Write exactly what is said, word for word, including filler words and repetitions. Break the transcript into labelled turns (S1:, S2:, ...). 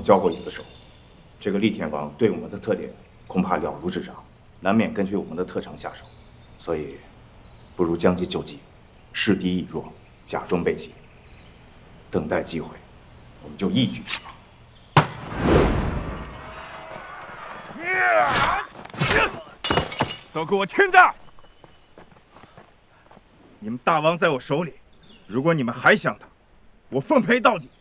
S1: 交过一次手，这个厉天王对我们的特点恐怕了如指掌，难免根据我们的特长下手，所以不如将计就计，示敌以弱，假装被擒，等待机会，我们就一举击破。
S2: 都给我听着！你们大王在我手里，如果你们还想打，我奉陪到底。